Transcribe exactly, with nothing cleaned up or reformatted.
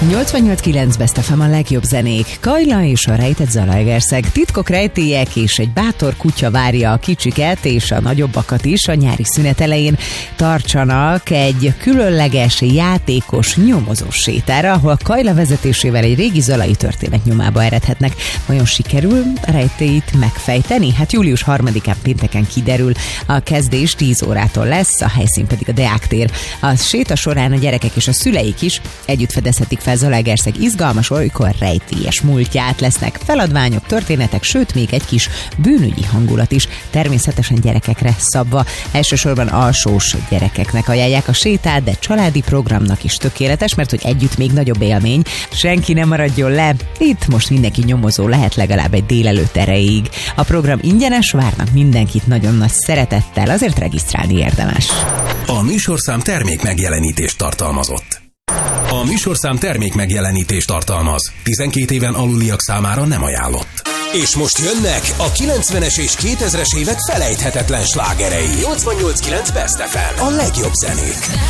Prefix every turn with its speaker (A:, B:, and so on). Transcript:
A: nyolcvannyolc kilenc Best ef em a legjobb zenék. Kajla és a rejtett Zalaegerszeg. Titkok, rejtélyek és egy bátor kutya várja a kicsiket és a nagyobbakat is a nyári szünet elején. Tartsanak egy különleges, játékos, nyomozós sétára, ahol Kajla vezetésével egy régi zalai történet nyomába eredhetnek. Vajon sikerül a rejtélyt megfejteni? Hát július harmadikán pénteken kiderül. A kezdés tíz órától lesz, a helyszín pedig a Deák tér. A séta során a gyerekek és a szüleik is együtt fedezhetik fel Zalaegerszeg izgalmas, olykor rejtélyes múltját. Lesznek feladványok, történetek, sőt még egy kis bűnügyi hangulat is, természetesen gyerekekre szabva. Elsősorban alsós gyerekeknek ajánlják a sétát, de családi programnak is tökéletes, mert hogy együtt még nagyobb élmény. Senki nem maradjon le, itt most mindenki nyomozó lehet legalább egy délelőtt erejéig. A program ingyenes, várnak mindenkit nagyon nagy szeretettel, azért regisztrálni érdemes.
B: A műsorszám termék megjelenítést tartalmazott. A műsorszám termék megjelenítést tartalmaz. tizenkét éven aluliak számára nem ajánlott. És most jönnek a kilencvenes és kétezres évek felejthetetlen slágerei. nyolcvannyolc kilenc Best ef em. A legjobb zenék.